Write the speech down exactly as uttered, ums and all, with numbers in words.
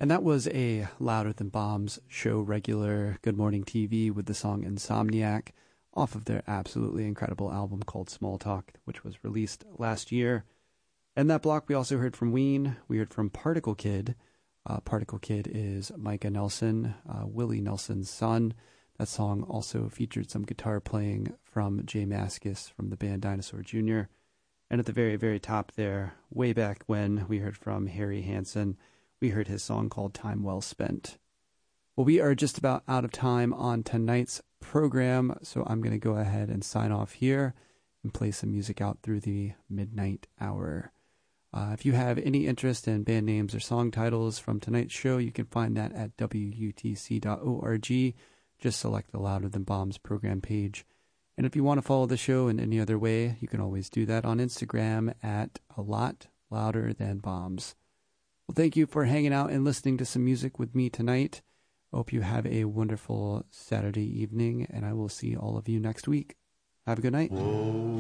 And that was a Louder Than Bombs show regular, Good Morning T V, with the song Insomniac off of their absolutely incredible album called Small Talk, which was released last year. In that block, we also heard from Ween. We heard from Particle Kid. Uh, Particle Kid is Micah Nelson, uh, Willie Nelson's son. That song also featured some guitar playing from Jay Mascis from the band Dinosaur Junior And at the very, very top there, way back when, we heard from Harry Hansen. We heard his song called Time Well Spent. Well, we are just about out of time on tonight's program, so I'm going to go ahead and sign off here and play some music out through the midnight hour. Uh, if you have any interest in band names or song titles from tonight's show, you can find that at W U T C dot org. Just select the Louder Than Bombs program page. And if you want to follow the show in any other way, you can always do that on Instagram at a lot louder than bombs. Well, thank you for hanging out and listening to some music with me tonight. I hope you have a wonderful Saturday evening, and I will see all of you next week. Have a good night. Whoa.